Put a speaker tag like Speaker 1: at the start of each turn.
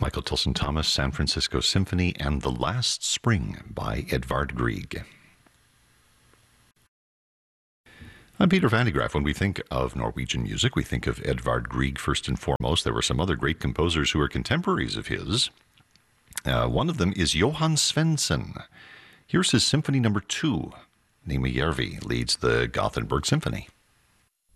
Speaker 1: Michael Tilson Thomas, San Francisco Symphony, and The Last Spring by Edvard Grieg. I'm Peter Van de Graaff. When we think of Norwegian music, we think of Edvard Grieg first and foremost. There were some other great composers who were contemporaries of his. One of them is Johan Svensson. Here's his Symphony No. 2. Nima Järvi leads the Gothenburg Symphony.